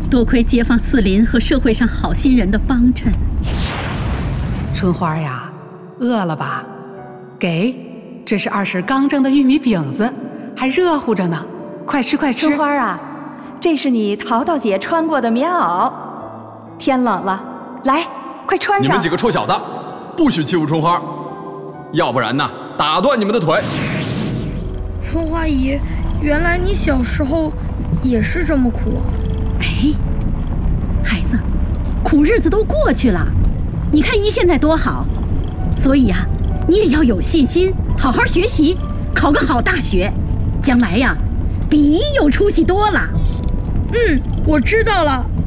多亏街坊四邻和社会上好心人的帮衬。 春花呀，饿了吧？给，这是二婶刚蒸的玉米饼子，还热乎着呢，快吃快吃。 春花啊，这是你淘淘姐穿过的棉袄，天冷了，来，快穿上。 你们几个臭小子，不许欺负春花，要不然呢，打断你们的腿。 春花姨，原来你小时候也是这么苦啊！ 哎，孩子，苦日子都过去了，你看姨现在多好，所以啊，你也要有信心，好好学习，考个好大学，将来呀，比姨有出息多了。 我知道了。